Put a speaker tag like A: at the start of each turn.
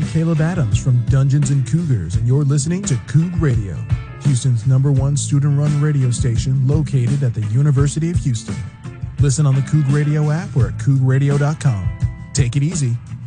A: Caleb Adams from Dungeons and Cougars, and you're listening to Coug Radio, Houston's #1 student-run radio station located at the University of Houston. Listen on the Coug Radio app or at cougradio.com. Take it easy.